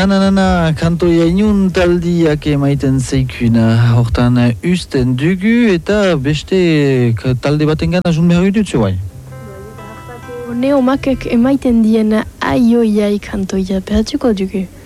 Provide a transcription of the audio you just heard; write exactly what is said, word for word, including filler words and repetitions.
Nananana, kantoia inun taldiak emaiten zeikuna. Hortan usten dugu eta beste talde baten gana jun behar dut zuai. Neomakek emaiten diena aioiai kantoia, behatzuko dugu.